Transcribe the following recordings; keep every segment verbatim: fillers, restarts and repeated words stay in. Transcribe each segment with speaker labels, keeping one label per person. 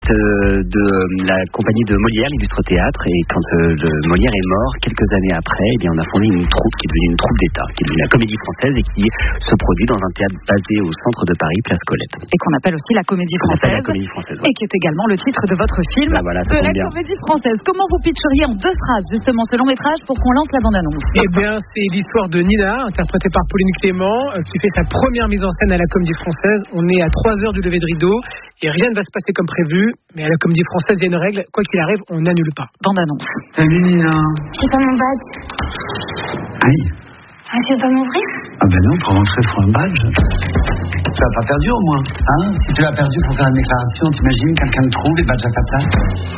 Speaker 1: euh, de la compagnie de Molière, l'Illustre Théâtre, et quand euh, le Molière est mort, quelques années après, eh bien, on a fondé une troupe qui est devenue une troupe d'État, qui est devenue la Comédie Française et qui se produit dans un théâtre basé au centre de Paris, Place Colette.
Speaker 2: Et qu'on appelle aussi la Comédie Française,
Speaker 1: la Comédie Française ouais.
Speaker 2: Et qui est également le titre de votre film,
Speaker 1: bah voilà,
Speaker 2: de la
Speaker 1: bien.
Speaker 2: Comédie Française. Comment vous pitcheriez en deux phrases justement ce long métrage pour qu'on lance la bande-annonce?
Speaker 3: Eh bien, c'est l'histoire de Nina, interprétée par Pauline Clément, qui fait sa première mise en scène à la Comédie Française. On est à trois heures du lever de rideau et rien ne va se passer comme prévu. Mais à la Comédie Française, il y a une règle, quoi qu'il arrive, on n'annule pas.
Speaker 2: Bande-annonce.
Speaker 4: Salut Nina.
Speaker 5: J'ai pas mon badge.
Speaker 4: Oui.
Speaker 5: Ah, tu veux pas m'ouvrir?
Speaker 4: Ah ben non, pour rentrer, il faut un badge. Tu l'as pas perdu au moins, hein? Si tu l'as perdu, il faut faire une déclaration. T'imagines, quelqu'un te trouve et badge à ta place.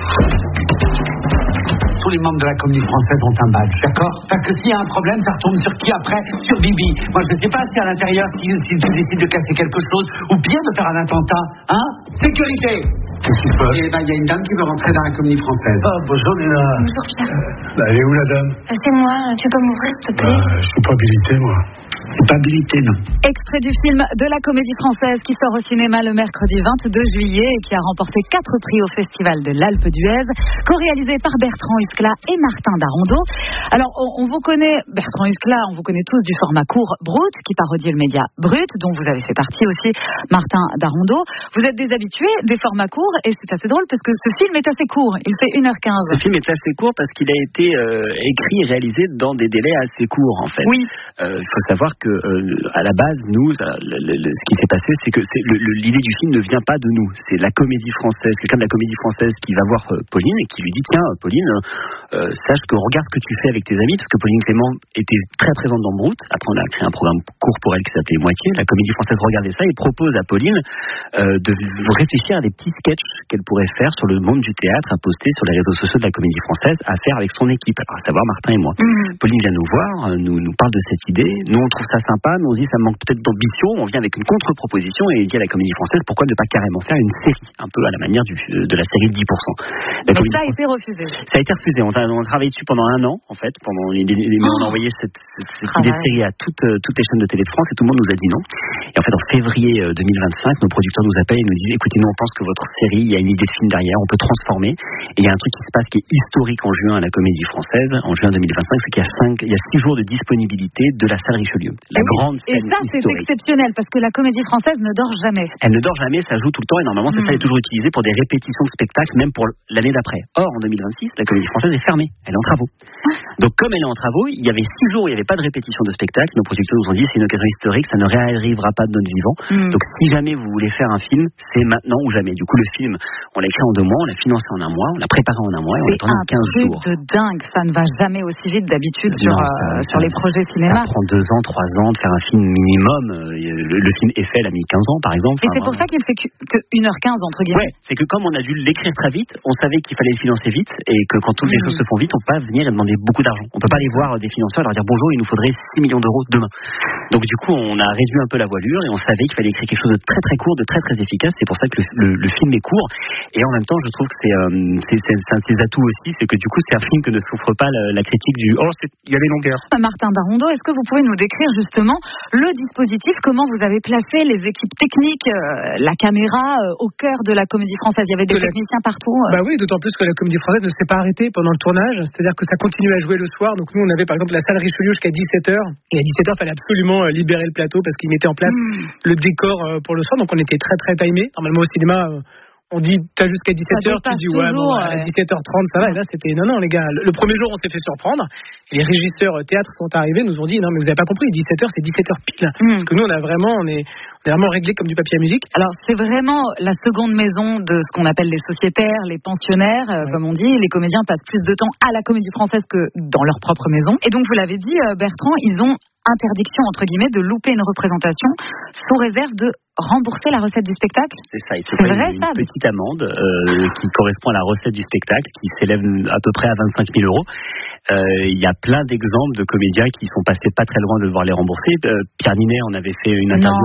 Speaker 4: Tous les membres de la Comédie Française ont un badge, d'accord? Parce que s'il y a un problème, ça retombe sur qui après? Sur Bibi. Moi, je ne sais pas si à l'intérieur, si, si tu décides de casser quelque chose, ou pire, de faire un attentat, hein? Sécurité! Qu'est-ce qui se passe? Eh ben, il y a une dame qui veut rentrer dans la Comédie Française.
Speaker 6: Ah, bonjour Nina.
Speaker 5: Bonjour Pierre.
Speaker 6: Euh, bah, elle est où la dame?
Speaker 5: Euh, C'est moi, tu peux m'ouvrir s'il te plaît?
Speaker 6: Bah, je suis pas habilité, moi.
Speaker 4: Pas habilité, non.
Speaker 2: Extrait du film de la Comédie Française qui sort au cinéma le mercredi vingt-deux juillet et qui a remporté quatre prix au Festival de l'Alpe d'Huez, co-réalisé par Bertrand Huskla et Martin Darondeau. Alors, on, on vous connaît, Bertrand Huskla, on vous connaît tous du format court Brut, qui parodie le média Brut, dont vous avez fait partie aussi, Martin Darondeau. Vous êtes des habitués des formats courts et c'est assez drôle parce que ce film est assez court, il fait une heure quinze.
Speaker 1: Ce film est assez court parce qu'il a été euh, écrit et réalisé dans des délais assez courts, en fait.
Speaker 2: Oui.
Speaker 1: Il euh, faut savoir que euh, à la base, nous, euh, le, le, ce qui s'est passé, c'est que c'est, le, le, l'idée du film ne vient pas de nous. C'est la Comédie Française, quelqu'un de la Comédie Française qui va voir euh, Pauline et qui lui dit tiens, Pauline, euh, sache que regarde ce que tu fais avec tes amis, parce que Pauline Clément était très présente dans Brut. Après, on a créé un programme court pour elle qui s'appelait Moitié. La Comédie Française regardait ça et propose à Pauline euh, de réfléchir à des petits sketchs qu'elle pourrait faire sur le monde du théâtre, à poster sur les réseaux sociaux de la Comédie Française, à faire avec son équipe, alors à savoir Martin et moi. Mmh. Pauline vient nous voir, nous, nous parle de cette idée. Nous, on trouve ça sympa, nous on se dit ça manque peut-être d'ambition. On vient avec une contre-proposition et dit à la Comédie Française pourquoi ne pas carrément faire une série, un peu à la manière du, de la série de dix pour cent. La
Speaker 2: Mais ça a été refusé.
Speaker 1: Ça a été refusé. On a, on a travaillé dessus pendant un an, en fait. Pendant les, les, les, oh. On a envoyé cette, cette, cette idée de série à toutes, toutes les chaînes de télé de France et tout le monde nous a dit non. Et en fait, en février deux mille vingt-cinq, nos producteurs nous appellent et nous disent écoutez, nous on pense que votre série, il y a une idée de film derrière, on peut transformer. Et il y a un truc qui se passe qui est historique en juin à la Comédie Française, en juin deux mille vingt-cinq, c'est qu'il y a cinq, il y a six jours de disponibilité de la salle Richelieu. La
Speaker 2: et
Speaker 1: grande
Speaker 2: et
Speaker 1: scène
Speaker 2: ça, c'est
Speaker 1: historique.
Speaker 2: exceptionnel parce que la Comédie Française ne dort jamais.
Speaker 1: Elle ne dort jamais, ça joue tout le temps et normalement cette mmh. salle est toujours utilisée pour des répétitions de spectacles, même pour l'année d'après. Or, en deux mille vingt-six, la Comédie Française est fermée, elle est en travaux. Donc comme elle est en travaux, il y avait six jours où il n'y avait pas de répétition de spectacle. Nos producteurs nous ont dit c'est une occasion historique, ça ne réarrivera pas de notre vivant. Mmh. Donc si jamais vous voulez faire un film, c'est maintenant ou jamais. Du coup le film, on l'a écrit en deux mois, on l'a financé en un mois, on l'a préparé en un mois et on l'a tourné en quinze jours.
Speaker 2: C'est un truc de dingue, ça ne va jamais aussi vite d'habitude sur,
Speaker 1: non, ça,
Speaker 2: euh,
Speaker 1: ça,
Speaker 2: sur les projets cinéma.
Speaker 1: Ça prend deux ans, trois ans de faire un film minimum. Le, le film Eiffel a mis quinze ans par exemple.
Speaker 2: Et enfin, c'est pour ça qu'il fait que, que une heure quinze entre guillemets.
Speaker 1: Ouais, c'est que comme on a dû l'écrire très vite, on savait qu'il fallait le financer vite et que quand toutes mmh. les choses se font vite, on peut pas venir et demander beaucoup d'argent. On peut pas aller voir des financeurs et leur dire bonjour, il nous faudrait six millions d'euros demain. Donc du coup, on a réduit un peu la voilure et on savait qu'il fallait écrire quelque chose de très très court, de très très efficace. C'est pour ça que le, le, le film est court et en même temps, je trouve que c'est, euh, c'est, c'est, c'est un de ses atouts aussi, c'est que du coup, c'est un film que ne souffre pas la, la critique du oh, il y a des longueurs.
Speaker 2: Martin Darondeau, est-ce que vous pouvez nous décrire justement le dispositif, comment vous avez placé les équipes techniques, euh, la caméra euh, au cœur de la Comédie Française? Il y avait des que techniciens la... partout. Euh...
Speaker 3: Bah oui, d'autant plus que la Comédie Française ne s'est pas arrêtée pendant le tournage, c'est-à-dire que ça continuait à jouer le soir. Donc nous, on avait par exemple la salle Richelieu jusqu'à dix-sept heures et à dix-sept heures, il fallait absolument euh, libérer le plateau parce qu'ils mettaient en place mmh. le décor euh, pour le soir. Donc on était très très timés. Normalement au cinéma, euh, on dit t'as jusqu'à dix-sept heures, tu dis ouais, bon, à dix-sept heures trente ça va. Et là c'était non non les gars, le, le premier jour on s'est fait surprendre. Et les régisseurs euh, théâtre sont arrivés, nous ont dit non mais vous avez pas compris, dix-sept heures c'est dix-sept heures pile. Mmh. Parce que nous on a vraiment on est on est vraiment réglé comme du papier à musique.
Speaker 2: Alors c'est vraiment la seconde maison de ce qu'on appelle les sociétaires, les pensionnaires, euh, ouais. comme on dit. Les comédiens passent plus de temps à la Comédie Française que dans leur propre maison. Et donc vous l'avez dit euh, Bertrand, ils ont interdiction entre guillemets de louper une représentation sous réserve de rembourser la recette du spectacle.
Speaker 1: C'est ça, il se paye une, une petite amende euh, qui correspond à la recette du spectacle qui s'élève à peu près à vingt-cinq mille euros. Euh, il y a plein d'exemples de comédiens qui sont passés pas très loin de devoir les rembourser. Euh, Pierre Ninet en avait fait une interview non. assez marrante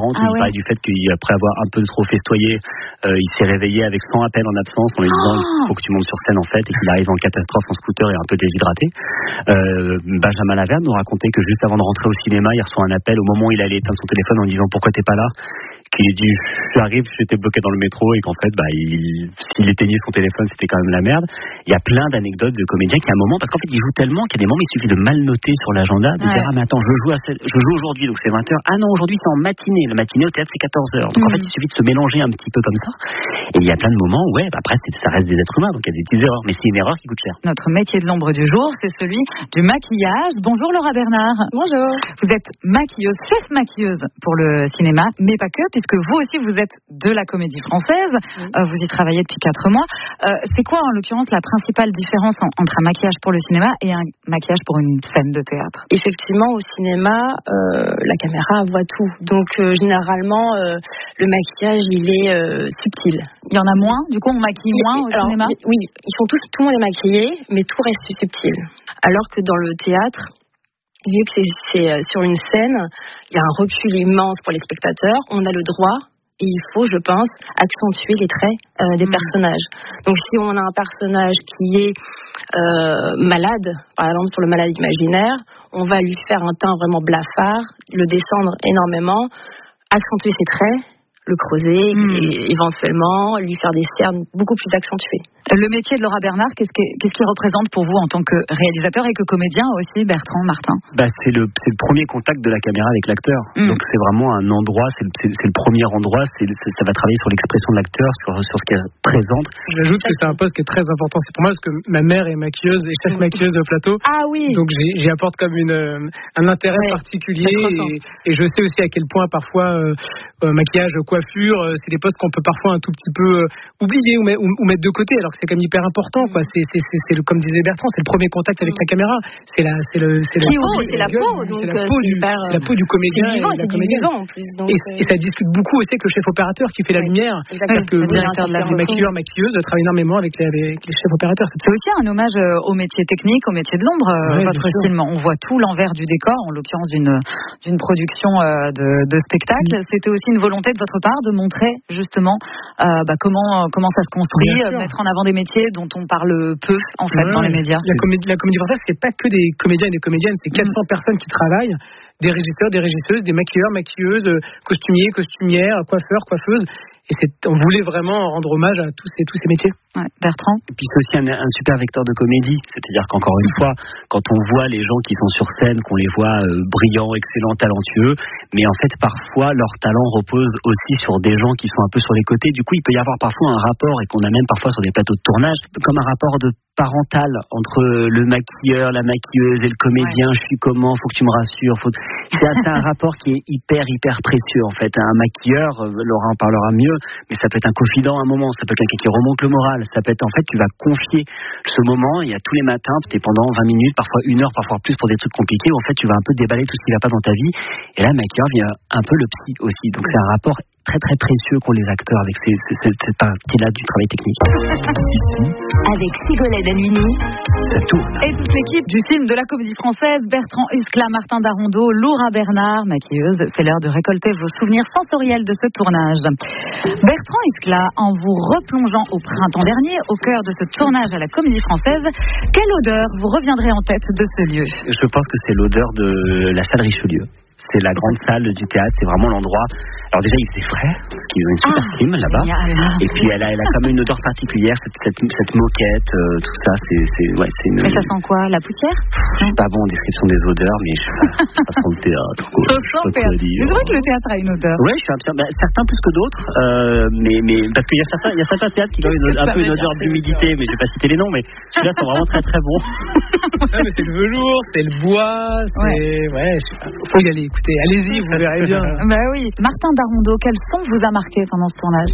Speaker 1: marrante.
Speaker 2: Ah
Speaker 1: il
Speaker 2: ouais.
Speaker 1: parlait du fait qu'après avoir un peu trop festoyé, euh, il s'est réveillé avec cent appels en absence en lui disant il
Speaker 2: Oh
Speaker 1: faut que tu montes sur scène en fait, et qu'il arrive en catastrophe en scooter et un peu déshydraté. Euh, Benjamin Laverne nous racontait que juste avant de rentrer au cinéma, il reçoit un appel au moment où il allait éteindre son téléphone en disant pourquoi t'es pas là, qu'il dit j'arrive, j'étais bloqué dans le métro, et qu'en fait bah, il, s'il éteignait son téléphone c'était quand même la merde. Il y a plein d'anecdotes de comédiens qui à un moment, parce qu'en fait ils jouent tellement qu'il y a des moments il suffit de mal noter sur l'agenda, de
Speaker 2: Ouais.
Speaker 1: dire ah mais attends je joue, à cette, je joue aujourd'hui donc c'est vingt heures, ah non aujourd'hui c'est en matinée, le matinée au théâtre c'est quatorze heures, donc
Speaker 2: mmh.
Speaker 1: en fait il suffit de se mélanger un petit peu comme ça, et il y a plein de moments où ouais, bah, après c'est, ça reste des êtres humains donc il y a des petites erreurs, mais c'est une erreur qui coûte cher.
Speaker 2: Notre métier de l'ombre du jour, c'est celui du maquillage. Bonjour Laura Bernard.
Speaker 5: Bonjour.
Speaker 2: Vous êtes maquilleuse, chef maquilleuse pour le cinéma, mais pas que, puisque vous aussi vous êtes de la Comédie Française.
Speaker 5: Oui.
Speaker 2: Euh, vous y travaillez depuis quatre mois. Euh, c'est quoi en l'occurrence la principale différence en- entre un maquillage pour le cinéma et un maquillage pour une scène de théâtre?
Speaker 5: Effectivement, au cinéma, euh, la caméra voit tout. Donc, euh, généralement, euh, le maquillage, il est euh, subtil.
Speaker 2: Il y en a moins, du coup on maquille moins au
Speaker 5: Alors,
Speaker 2: cinéma?
Speaker 5: Oui, ils sont tous, tout le monde est maquillé, mais tout reste subtil. Alors que dans le théâtre, vu que c'est, c'est euh, sur une scène, il y a un recul immense pour les spectateurs. On a le droit, et il faut, je pense, accentuer les traits euh, des
Speaker 2: Mmh.
Speaker 5: personnages. Donc, si on a un personnage qui est euh, malade, par exemple sur le malade imaginaire, on va lui faire un teint vraiment blafard, le descendre énormément, accentuer ses traits, le creuser
Speaker 2: Mmh.
Speaker 5: et éventuellement lui faire des cernes beaucoup plus accentuées.
Speaker 2: Le métier de Laura Bernard, qu'est-ce qu'il qu'est-ce qu'il représente pour vous en tant que réalisateur et que comédien aussi, Bertrand, Martin?
Speaker 1: Bah, c'est, le, c'est le premier contact de la caméra avec l'acteur.
Speaker 2: Mm.
Speaker 1: Donc c'est vraiment un endroit, c'est, c'est, c'est le premier endroit, c'est, c'est, ça va travailler sur l'expression de l'acteur, sur, sur ce qu'elle présente.
Speaker 3: J'ajoute que c'est un poste qui est très important. C'est pour moi parce que ma mère est maquilleuse et chef maquilleuse au plateau.
Speaker 2: Ah oui.
Speaker 3: Donc j'y, j'y apporte comme une, euh, un intérêt
Speaker 5: Ouais,
Speaker 3: particulier,
Speaker 5: ça se ressent.
Speaker 3: et, et je sais aussi à quel point parfois euh, euh, maquillage, coiffure, euh, c'est des postes qu'on peut parfois un tout petit peu euh, oublier ou, met- ou, ou mettre de côté, alors que c'est quand même hyper important. Quoi. C'est, c'est, c'est, c'est le, comme disait Bertrand, c'est le premier contact avec la caméra. C'est la, c'est le, c'est
Speaker 5: Qui
Speaker 3: la
Speaker 5: ouvre,
Speaker 3: peau,
Speaker 5: c'est la
Speaker 3: gueule,
Speaker 5: peau,
Speaker 3: c'est
Speaker 5: donc,
Speaker 3: la
Speaker 5: euh,
Speaker 3: peau
Speaker 5: c'est
Speaker 3: du,
Speaker 5: hyper,
Speaker 3: c'est la peau du
Speaker 5: C'est
Speaker 3: comédien
Speaker 5: du vivant,
Speaker 3: et de la
Speaker 5: c'est du
Speaker 3: comédienne.
Speaker 5: vivant en plus. Donc,
Speaker 3: Et,
Speaker 5: euh,
Speaker 3: et ça discute beaucoup aussi avec le chef opérateur qui fait la
Speaker 5: Oui,
Speaker 3: lumière.
Speaker 5: exactement.
Speaker 3: Parce que
Speaker 2: Le directeur de la
Speaker 3: les maquilleurs, maquilleuses travaillent énormément avec les, avec les chefs opérateurs. C'est
Speaker 2: C'est aussi un hommage euh, au métier technique, au métier de l'ombre, euh,
Speaker 3: Ouais,
Speaker 2: votre
Speaker 3: bien sûr.
Speaker 2: film. On voit tout l'envers du décor, en l'occurrence d'une, d'une production euh, de, de spectacle.
Speaker 3: Mm.
Speaker 2: C'était aussi une volonté de votre part de montrer justement euh, bah, comment, comment ça se construit,
Speaker 3: Bien
Speaker 2: euh,
Speaker 3: sûr.
Speaker 2: mettre en avant des métiers dont on parle peu en fait
Speaker 3: Ouais,
Speaker 2: dans les médias.
Speaker 3: La comédie, la comédie française, c'est pas que des comédiens et des comédiennes, c'est quatre cents personnes qui travaillent, des régisseurs, des régisseuses, des maquilleurs, maquilleuses, euh, costumiers, costumières, coiffeurs, coiffeuses. Et c'est, on voulait vraiment rendre hommage à tous ces, tous ces métiers.
Speaker 2: Ouais, Bertrand?
Speaker 1: Et puis c'est aussi un, un super vecteur de comédie, c'est-à-dire qu'encore une fois, quand on voit les gens qui sont sur scène, qu'on les voit euh, brillants, excellents, talentueux, mais en fait parfois leur talent repose aussi sur des gens qui sont un peu sur les côtés. Du coup, il peut y avoir parfois un rapport, et qu'on a même parfois sur des plateaux de tournage, comme un rapport de parental entre le maquilleur, la maquilleuse et le comédien. Ouais. Je suis comment, faut que tu me rassures. Faut... C'est, c'est un rapport qui est hyper hyper précieux en fait. Un maquilleur, Laura en parlera mieux, mais ça peut être un confident à un moment, ça peut être quelqu'un qui remonte le moral, ça peut être en fait tu vas confier ce moment, il y a tous les matins, tu es pendant vingt minutes, parfois une heure, parfois plus pour des trucs compliqués, où en fait tu vas un peu déballer tout ce qui va pas dans ta vie, et là le maquilleur vient un peu le psy aussi, donc c'est un rapport très très précieux qu'ont les acteurs avec ces, ces, ces, cette partie-là du travail technique.
Speaker 7: Ici, avec Sigolène Halluny,
Speaker 1: ça tourne.
Speaker 2: Et toute l'équipe du film de la Comédie Française, Bertrand Huskla, Martin Darondeau, Laura Bernard, maquilleuse. C'est l'heure de récolter vos souvenirs sensoriels de ce tournage. Bertrand Huskla, en vous replongeant au printemps dernier, au cœur de ce tournage à la Comédie Française, quelle odeur vous reviendrait en tête de ce lieu?
Speaker 1: Je pense que c'est l'odeur de la salle Richelieu. C'est la grande salle du théâtre, c'est vraiment l'endroit. Alors déjà il faisait frais, parce qu'ils ont une super
Speaker 2: ah,
Speaker 1: clim là-bas.
Speaker 2: Génial.
Speaker 1: Et puis elle a, elle a comme une odeur particulière, cette, cette, cette moquette, euh, tout ça, c'est, c'est, ouais, c'est une.
Speaker 2: Mais ça sent quoi? La poussière?
Speaker 1: Je suis pas bon en description des odeurs, mais je, ça sent le théâtre. Quoi.
Speaker 2: Ça sent le théâtre. Mais c'est vrai que le théâtre a une odeur.
Speaker 1: Ouais, je suis un peu, bah, certains plus que d'autres, euh, mais, mais parce qu'il y a certains, il y a certains théâtres qui ont une, un peu une odeur d'humidité, mais je vais pas citer les noms, mais celui-là sont vraiment très très bons.
Speaker 3: Ah, mais c'est le velours, c'est le bois, c'est ouais, ouais je sais pas. Faut y aller. Écoutez, allez-y, vous verrez bien.
Speaker 2: Bah oui. Martin Darondeau, quel son vous a marqué pendant ce tournage?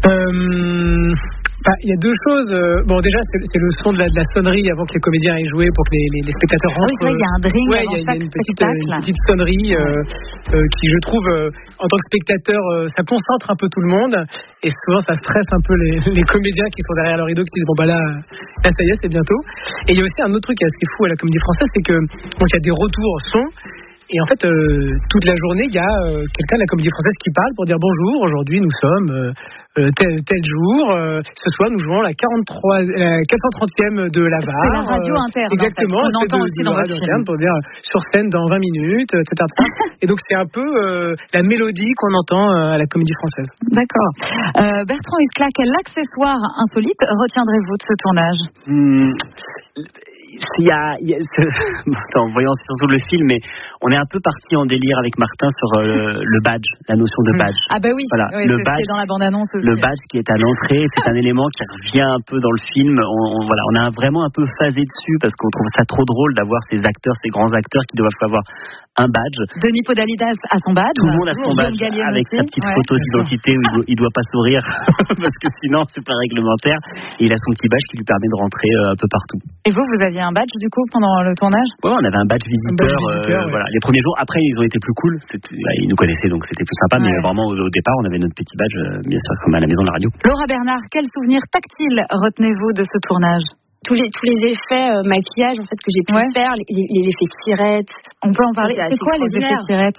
Speaker 3: Euh... Bah, il y a deux choses. Bon, déjà, c'est, c'est le son de la, de la sonnerie avant que les comédiens aient joué pour que les, les, les spectateurs rentrent.
Speaker 2: Ah oui, il y a un drink
Speaker 3: ouais,
Speaker 2: avant
Speaker 3: y a,
Speaker 2: chaque
Speaker 3: y a une petite,
Speaker 2: spectacle.
Speaker 3: une petite sonnerie euh, euh, qui, je trouve, euh, en tant que spectateur, euh, ça concentre un peu tout le monde. Et souvent, ça stresse un peu les, les comédiens qui sont derrière le rideau, qui disent bon bah là, là ça y est, c'est bientôt. Et il y a aussi un autre truc assez fou à la Comédie Française, c'est que donc il y a des retours son. Et en fait, euh, toute la journée, il y a euh, quelqu'un de la Comédie Française qui parle pour dire bonjour. Aujourd'hui, nous sommes euh, euh, tel, tel jour. Euh, ce soir, nous jouons la quarante-trois, la quatre cent trentième de la barre.
Speaker 2: C'est la radio interne.
Speaker 3: Exactement.
Speaker 2: En fait, on entend
Speaker 3: de,
Speaker 2: aussi
Speaker 3: de
Speaker 2: dans votre film.
Speaker 3: Pour dire sur scène dans vingt minutes, et cetera. Et donc, c'est un peu euh, la mélodie qu'on entend euh, à la Comédie Française.
Speaker 2: D'accord. Euh, Bertrand Huskla, quel accessoire insolite retiendrez-vous de ce tournage?
Speaker 1: Hum, Il y a, il y a en voyant surtout le film, mais on est un peu parti en délire avec Martin sur euh, le badge, la notion de badge.
Speaker 2: Ah bah oui,
Speaker 1: voilà,
Speaker 2: oui
Speaker 1: le
Speaker 2: c'est
Speaker 1: badge,
Speaker 2: ce qui est dans la bande-annonce aussi.
Speaker 1: Le badge qui est à l'entrée, c'est un élément qui revient un peu dans le film. On, on, voilà, on a vraiment un peu phasé dessus parce qu'on trouve ça trop drôle d'avoir ces acteurs, ces grands acteurs qui doivent avoir un badge.
Speaker 2: Denis Podalidas a son badge.
Speaker 1: Tout le monde a son badge avec sa petite ouais. photo d'identité où il doit, il doit pas sourire parce que sinon c'est pas réglementaire. Et il a son petit badge qui lui permet de rentrer euh, un peu partout.
Speaker 2: Et vous, vous aviez un badge du coup pendant le tournage?
Speaker 1: Ouais, on avait un badge visiteur.
Speaker 3: Un badge visiteur
Speaker 1: euh,
Speaker 3: ouais.
Speaker 1: Voilà, les premiers jours. Après, ils ont été plus cool. C'était, bah, ils nous connaissaient donc c'était plus sympa. Ouais. Mais vraiment au, au départ, on avait notre petit badge, euh, bien sûr, comme à la maison de la radio.
Speaker 2: Laura Bernard, quel souvenir tactile retenez-vous de ce tournage?
Speaker 5: Tous les, tous les effets euh, maquillage en fait que j'ai pu ouais. faire, les, les effets tirette.
Speaker 2: On peut en parler. C'est quoi les effets tirette?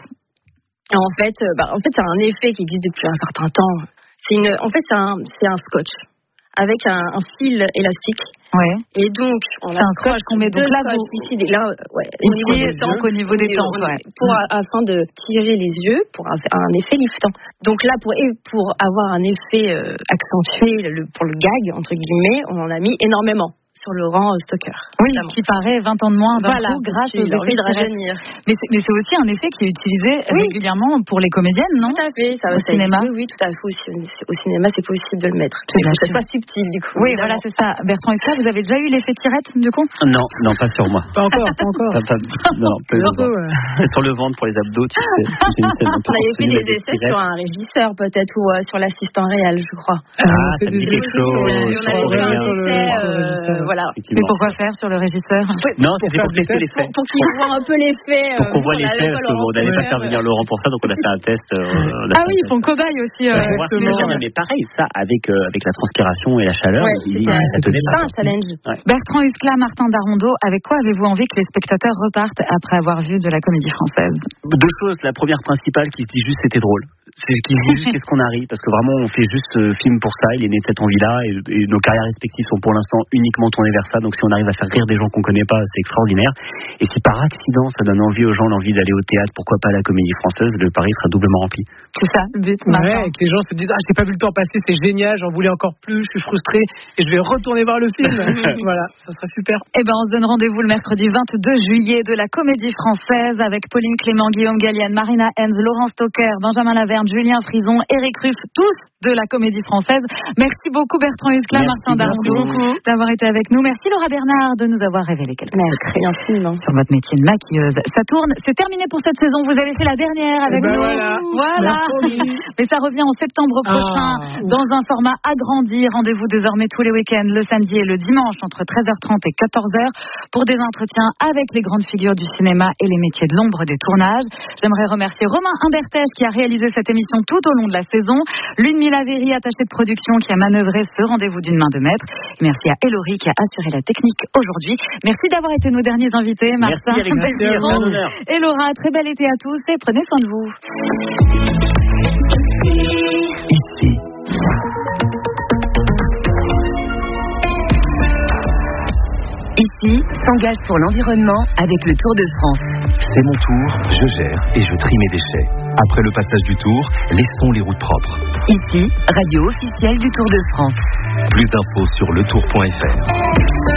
Speaker 5: En fait, euh, bah, en fait, c'est un effet qui existe depuis un certain temps. C'est une, en fait, c'est un, c'est un scotch avec un, un fil élastique.
Speaker 2: Ouais.
Speaker 5: Et donc, on
Speaker 2: c'est
Speaker 5: a
Speaker 2: un scotch qu'on met donc là, vous...
Speaker 5: ici, là, ouais,
Speaker 2: ici, donc au niveau des temps, ouais.
Speaker 5: Pour mmh. afin de tirer les yeux, pour un, un effet liftant. Donc là, pour pour avoir un effet euh, accentué le, pour le gag entre guillemets, on en a mis énormément sur Laurent Stocker.
Speaker 2: Oui, notamment. Qui paraît vingt ans de moins d'un
Speaker 5: voilà,
Speaker 2: coup grâce aux
Speaker 5: effets de rajeunir.
Speaker 2: Mais c'est, mais c'est aussi un effet qui est utilisé oui. régulièrement pour les comédiennes, non?
Speaker 5: Tout à fait, ça
Speaker 2: au
Speaker 5: ça
Speaker 2: cinéma.
Speaker 5: Existe, oui, tout à fait. Aussi, au cinéma, c'est possible de le mettre. Mais que ça soit subtil, du coup.
Speaker 2: Oui, évidemment. Voilà, c'est ça. Bertrand Huskla, vous avez déjà eu l'effet tirette, du coup?
Speaker 1: Non, non, pas sur moi.
Speaker 3: Pas encore, pas encore.
Speaker 1: Pas, pas, non, pas
Speaker 3: bientôt, ouais.
Speaker 1: C'est sur le ventre pour les abdos, tu sais. C'est une scène un peu
Speaker 5: on avait fait des essais sur un régisseur, peut-être, ou euh, sur l'assistant réel, je crois.
Speaker 1: Ah, ça me dit quelque chose.
Speaker 5: On avait fait un essai, voilà.
Speaker 2: Mais pourquoi faire sur le régisseur?
Speaker 1: Non, c'était pour tester l'effet.
Speaker 5: Pour qu'il voit un peu l'effet.
Speaker 1: Pour qu'on voit l'effet, parce qu'on n'allait pas faire venir Laurent pour ça, donc on a fait un test.
Speaker 2: Ah oui, ils font cobaye aussi.
Speaker 1: Mais pareil, ça, avec la transpiration et la chaleur, ça tenait pas.
Speaker 5: C'est un challenge.
Speaker 2: Bertrand Huskla, Martin Darrondeau, avec quoi avez-vous envie que les spectateurs repartent après avoir vu de la Comédie Française?
Speaker 1: Deux choses. La première principale qui se dit juste c'était drôle. C'est qui se dit juste qu'est-ce qu'on arrive, parce que vraiment on fait juste ce film pour ça. Il est né de cette envie-là et, et nos carrières respectives sont pour l'instant uniquement tournées vers ça. Donc si on arrive à faire rire des gens qu'on connaît pas, c'est extraordinaire. Et si par accident ça donne envie aux gens l'envie d'aller au théâtre, pourquoi pas à la Comédie Française, le pari sera doublement rempli.
Speaker 2: C'est ça le but.
Speaker 3: Ouais, et que les gens se disent ah j'ai pas vu le temps passer, c'est génial, j'en voulais encore plus, je suis frustré et je vais retourner voir le film. Voilà, ça sera super.
Speaker 2: Et ben on se donne rendez-vous le mercredi vingt-deux juillet de la Comédie Française avec Pauline Clément, Guillaume Gallienne, Marina Hens, Laurent Stocker, Benjamin Laverne, Julien Frison, Éric Ruff, tous de la Comédie Française. Merci beaucoup Bertrand Huskla, Martin Darrondeau d'avoir été avec nous. Merci Laura Bernard de nous avoir révélé quelques
Speaker 5: secrets infiniment
Speaker 2: sur votre métier de maquilleuse. Ça tourne, c'est terminé pour cette saison. Vous avez fait la dernière avec
Speaker 3: ben
Speaker 2: nous.
Speaker 3: Voilà.
Speaker 2: voilà. Mais ça revient en septembre prochain ah. dans un format agrandi. Rendez-vous désormais tous les week-ends, le samedi et le dimanche entre treize heures trente et quatorze heures pour des entretiens avec les grandes figures du cinéma et les métiers de l'ombre des tournages. J'aimerais remercier Romain Humbertèche qui a réalisé cette émission tout au long de la saison. Ludmilla Lavéry, attachée de production, qui a manœuvré ce rendez-vous d'une main de maître. Merci à Elory qui a assuré la technique aujourd'hui. Merci d'avoir été nos derniers invités, Martin.
Speaker 1: Merci, merci
Speaker 2: et Laura, très bel été à tous et prenez soin de vous.
Speaker 7: Ici. Ici s'engage pour l'environnement avec le Tour de France.
Speaker 8: C'est mon tour, je gère et je trie mes déchets. Après le passage du Tour, laissons les routes propres.
Speaker 7: Ici, radio officielle du Tour de France.
Speaker 8: Plus d'infos sur le tour point f r.